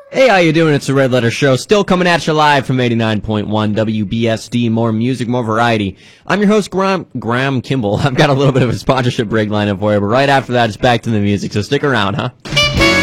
Hey, how you doing? It's the Red Letter Show, still coming at you live from 89.1 WBSD. More music, more variety. I'm your host, Graham Kimball. I've got a little bit of a sponsorship break lined up for you, but right after that, it's back to the music, so stick around, huh?